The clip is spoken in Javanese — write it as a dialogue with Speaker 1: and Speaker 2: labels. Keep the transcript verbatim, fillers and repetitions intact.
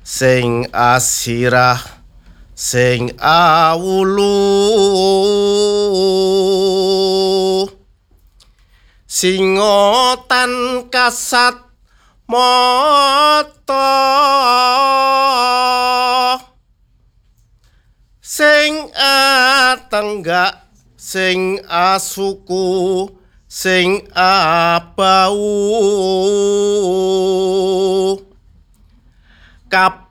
Speaker 1: sing asirah sing awulu singotan kasat mata sing atenggak sing asuku sing abau kap